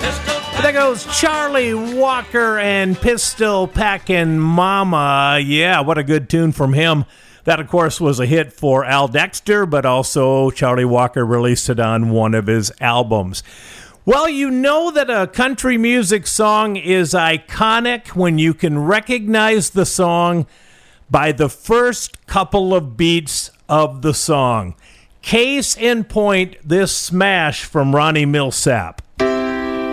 There goes Charlie Walker and Pistol Packin' Mama. Yeah, what a good tune from him. That, of course, was a hit for Al Dexter, but also Charlie Walker released it on one of his albums. Well, you know that a country music song is iconic when you can recognize the song by the first couple of beats of the song. Case in point, this smash from Ronnie Milsap.